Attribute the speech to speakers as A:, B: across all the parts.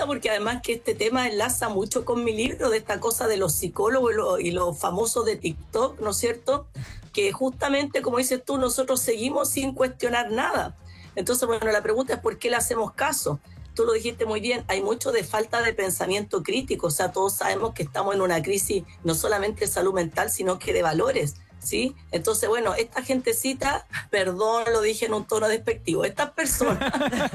A: risa porque además que este tema enlaza mucho con mi libro de esta cosa de los psicólogos y los famosos de TikTok, ¿no es cierto? Que justamente, como dices tú, nosotros seguimos sin cuestionar nada. Entonces, bueno, la pregunta es ¿por qué le hacemos caso? Tú lo dijiste muy bien, hay mucho de falta de pensamiento crítico, o sea, todos sabemos que estamos en una crisis no solamente de salud mental, sino que de valores, ¿sí? Entonces, bueno, esta gentecita, perdón, lo dije en un tono despectivo, estas personas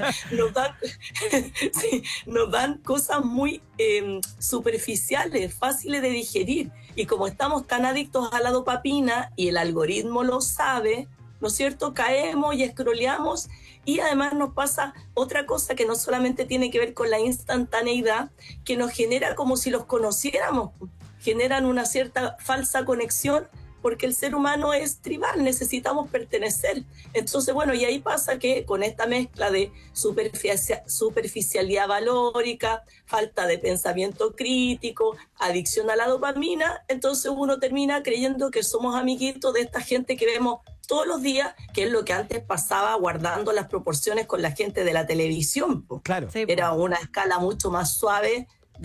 A: sí, nos dan cosas muy superficiales, fáciles de digerir, y como estamos tan adictos a la dopamina y el algoritmo lo sabe, ¿no es cierto? Caemos y scrolleamos. Y además nos pasa otra cosa que no solamente tiene que ver con la instantaneidad, que nos genera como si los conociéramos, generan una cierta falsa conexión, porque el ser humano es tribal, necesitamos pertenecer. Entonces, bueno, y ahí pasa que con esta mezcla de superficialidad valórica, falta de pensamiento crítico, adicción a la dopamina, entonces uno termina creyendo que somos amiguitos de esta gente que vemos todos los días, que es lo que antes pasaba guardando las proporciones con la gente de la televisión.
B: Claro.
C: Sí,
A: Era una escala mucho más suave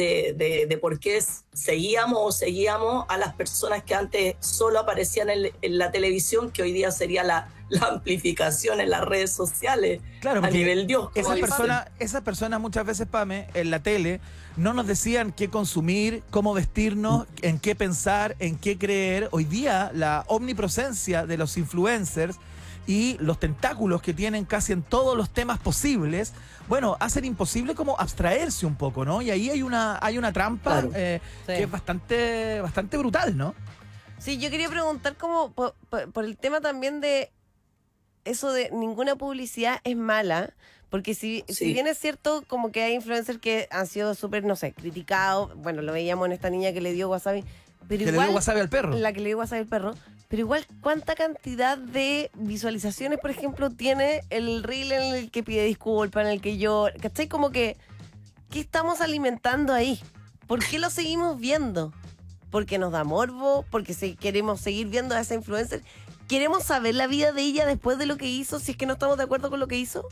A: de por qué seguíamos a las personas que antes solo aparecían en la televisión, que hoy día sería la amplificación en las redes sociales,
B: Claro,
A: a nivel Dios.
B: Esas personas muchas veces, Pame, en la tele, no nos decían qué consumir, cómo vestirnos, en qué pensar, en qué creer. Hoy día la omnipresencia de los influencers y los tentáculos que tienen casi en todos los temas posibles, bueno, hacen imposible como abstraerse un poco, ¿no? Y ahí hay una trampa,
A: Claro.
B: que es bastante brutal, ¿no?
C: Sí, yo quería preguntar como por el tema también de eso de ninguna publicidad es mala, porque si bien es cierto como que hay influencers que han sido súper, no sé, criticados, bueno, lo veíamos en esta niña que le dio wasabi, pero
B: Que
C: igual,
B: le dio wasabi al perro.
C: la que le dio wasabi al perro, pero igual cuánta cantidad de visualizaciones, por ejemplo, tiene el reel en el que pide disculpas, en el que llora, ¿cachai? Como que, ¿qué estamos alimentando ahí? ¿Por qué lo seguimos viendo? ¿Porque nos da morbo? ¿Porque queremos seguir viendo a esa influencer? ¿Queremos saber la vida de ella después de lo que hizo, si es que no estamos de acuerdo con lo que hizo?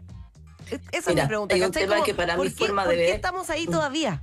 C: Esa es mi pregunta.
A: Hay un
C: ¿cachai?
A: tema
C: Como,
A: que para mi forma
C: ¿por
A: de
C: qué
A: ver...
C: estamos ahí todavía?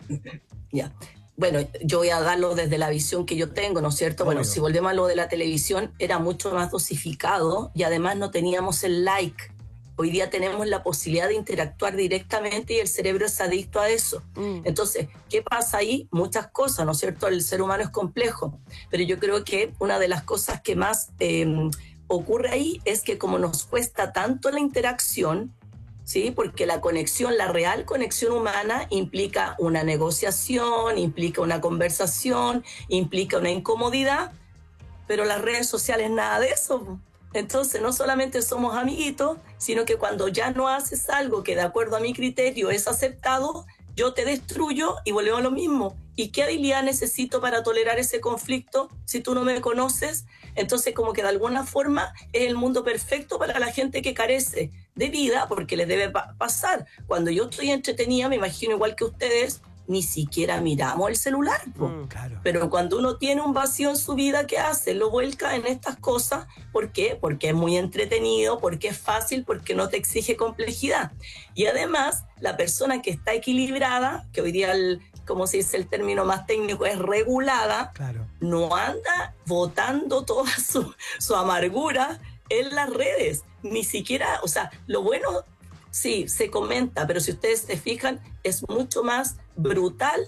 A: Ya. Bueno, yo voy a darlo desde la visión que yo tengo, ¿no es cierto?
B: Obvio.
A: Bueno, si volvemos a lo de la televisión, era mucho más dosificado y además no teníamos el like. Hoy día tenemos la posibilidad de interactuar directamente y el cerebro es adicto a eso. Entonces, ¿qué pasa ahí? Muchas cosas, ¿no es cierto? El ser humano es complejo, pero yo creo que una de las cosas que más ocurre ahí es que como nos cuesta tanto la interacción, ¿sí? Porque la conexión, la real conexión humana implica una negociación, implica una conversación, implica una incomodidad, pero las redes sociales nada de eso. Entonces no solamente somos amiguitos, sino que cuando ya no haces algo que de acuerdo a mi criterio es aceptado, yo te destruyo y volvemos a lo mismo. ¿Y qué habilidad necesito para tolerar ese conflicto si tú no me conoces? Entonces como que de alguna forma es el mundo perfecto para la gente que carece de vida, porque les debe pasar. Cuando yo estoy entretenida, me imagino igual que ustedes, ni siquiera miramos el celular.
B: Claro.
A: Pero cuando uno tiene un vacío en su vida, ¿qué hace? Lo vuelca en estas cosas. ¿Por qué? Porque es muy entretenido, porque es fácil, porque no te exige complejidad. Y además, la persona que está equilibrada, que hoy día, como se dice el término más técnico, es regulada,
B: Claro.
A: no anda botando toda su amargura en las redes. Ni siquiera, o sea, lo bueno... Sí, se comenta, pero si ustedes se fijan, es mucho más brutal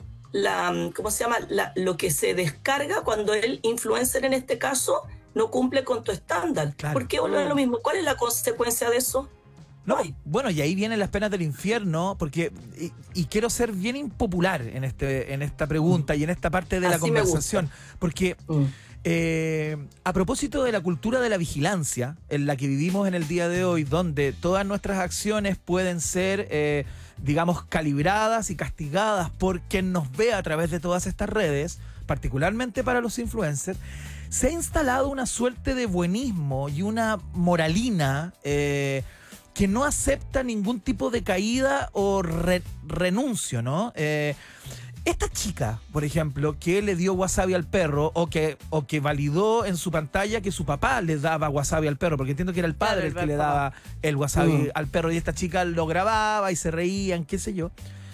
A: lo que se descarga cuando el influencer, en este caso, no cumple con tu estándar.
B: Claro.
A: ¿Por qué volver a lo mismo? ¿Cuál es la consecuencia de eso?
B: No, bueno, y ahí vienen las penas del infierno, porque y quiero ser bien impopular en esta pregunta y en esta parte de la
A: Así me
B: conversación, porque a propósito de la cultura de la vigilancia en la que vivimos en el día de hoy, donde todas nuestras acciones pueden ser, digamos, calibradas y castigadas por quien nos ve a través de todas estas redes, particularmente para los influencers, se ha instalado una suerte de buenismo y una moralina que no acepta ningún tipo de caída o renuncio, ¿no? Esta chica, por ejemplo, que le dio wasabi al perro o que validó en su pantalla que su papá le daba wasabi al perro, porque entiendo que era el padre el que le daba el wasabi al perro, y esta chica lo grababa y se reían, qué sé yo.